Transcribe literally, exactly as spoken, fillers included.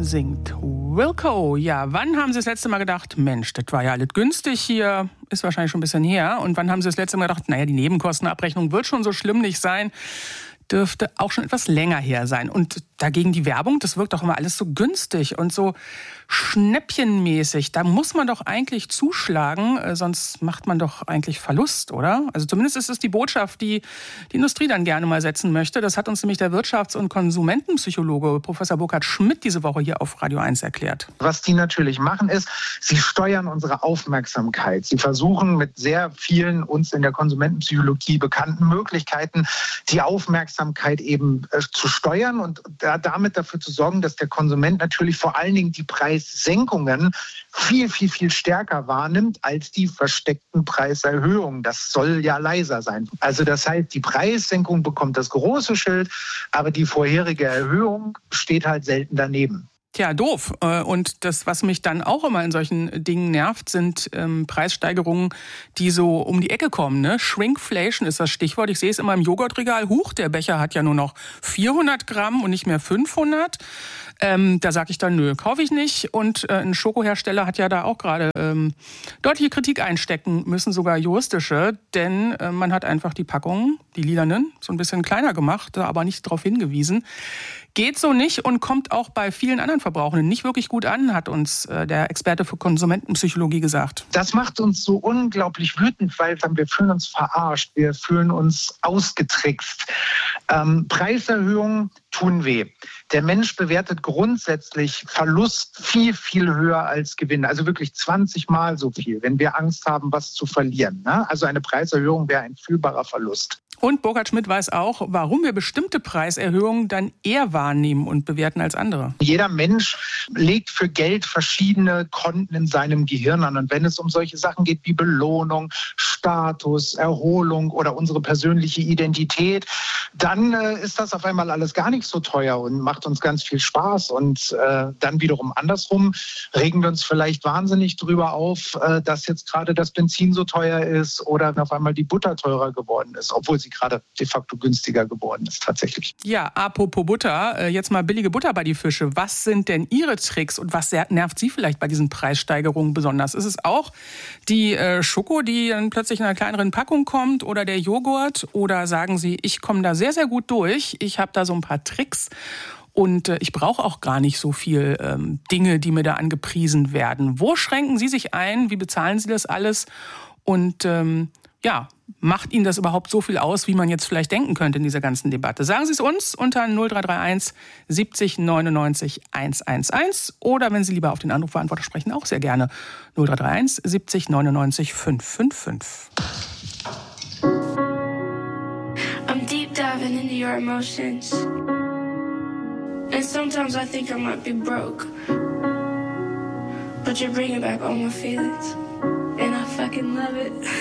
singt Wilco. Ja, wann haben Sie das letzte Mal gedacht, Mensch, das war ja alles günstig hier, ist wahrscheinlich schon ein bisschen her. Und wann haben Sie das letzte Mal gedacht, naja, die Nebenkostenabrechnung wird schon so schlimm nicht sein? Dürfte auch schon etwas länger her sein. Und dagegen die Werbung, das wirkt doch immer alles so günstig und so schnäppchenmäßig. Da muss man doch eigentlich zuschlagen, sonst macht man doch eigentlich Verlust, oder? Also zumindest ist es die Botschaft, die die Industrie dann gerne mal setzen möchte. Das hat uns nämlich der Wirtschafts- und Konsumentenpsychologe Professor Burkhard Schmidt diese Woche hier auf Radio eins erklärt. Was die natürlich machen ist, sie steuern unsere Aufmerksamkeit. Sie versuchen mit sehr vielen uns in der Konsumentenpsychologie bekannten Möglichkeiten die Aufmerksamkeit eben äh, zu steuern und da, damit dafür zu sorgen, dass der Konsument natürlich vor allen Dingen die Preissenkungen viel, viel, viel stärker wahrnimmt als die versteckten Preiserhöhungen. Das soll ja leiser sein. Also das heißt, die Preissenkung bekommt das große Schild, aber die vorherige Erhöhung steht halt selten daneben. Tja, doof. Und das, was mich dann auch immer in solchen Dingen nervt, sind ähm, Preissteigerungen, die so um die Ecke kommen. Ne? Shrinkflation ist das Stichwort. Ich sehe es immer im Joghurtregal. Huch, der Becher hat ja nur noch vierhundert Gramm und nicht mehr fünfhundert. Ähm, da sage ich dann, nö, kaufe ich nicht. Und äh, ein Schokohersteller hat ja da auch gerade ähm, deutliche Kritik einstecken müssen, sogar juristische. Denn äh, man hat einfach die Packungen, die lilanen, so ein bisschen kleiner gemacht, aber nicht darauf hingewiesen. Geht so nicht und kommt auch bei vielen anderen Verbrauchern nicht wirklich gut an, hat uns äh, der Experte für Konsumentenpsychologie gesagt. Das macht uns so unglaublich wütend, weil wir fühlen uns verarscht, wir fühlen uns ausgetrickst. Ähm, Preiserhöhungen tun weh. Der Mensch bewertet grundsätzlich Verlust viel, viel höher als Gewinn. Also wirklich zwanzig Mal so viel, wenn wir Angst haben, was zu verlieren. Ne? Also eine Preiserhöhung wäre ein fühlbarer Verlust. Und Burkhard Schmidt weiß auch, warum wir bestimmte Preiserhöhungen dann eher wahrnehmen und bewerten als andere. Jeder Mensch legt für Geld verschiedene Konten in seinem Gehirn an. Und wenn es um solche Sachen geht wie Belohnung, Status, Erholung oder unsere persönliche Identität, dann äh, ist das auf einmal alles gar nicht so teuer und macht uns ganz viel Spaß. Und äh, dann wiederum andersrum regen wir uns vielleicht wahnsinnig drüber auf, äh, dass jetzt gerade das Benzin so teuer ist oder auf einmal die Butter teurer geworden ist, obwohl sie gerade de facto günstiger geworden ist tatsächlich. Ja, apropos Butter, jetzt mal billige Butter bei die Fische. Was sind denn Ihre Tricks und was nervt Sie vielleicht bei diesen Preissteigerungen besonders? Ist es auch die äh, Schoko, die dann plötzlich in einer kleineren Packung kommt oder der Joghurt? Oder sagen Sie, ich komme da sehr, sehr gut durch, ich habe da so ein paar Tricks und äh, ich brauche auch gar nicht so viel ähm, Dinge, die mir da angepriesen werden. Wo schränken Sie sich ein? Wie bezahlen Sie das alles? Und ähm, ja, macht Ihnen das überhaupt so viel aus, wie man jetzt vielleicht denken könnte in dieser ganzen Debatte? Sagen Sie es uns unter null drei drei eins siebzig neunundneunzig hundertelf oder wenn Sie lieber auf den Anrufbeantworter sprechen, auch sehr gerne null drei drei eins siebzig neunundneunzig fünfhundertfünfundfünfzig. I'm deep diving into your emotions. And sometimes I think I might be broke. But you're bringing back all my feelings. And I fucking love it.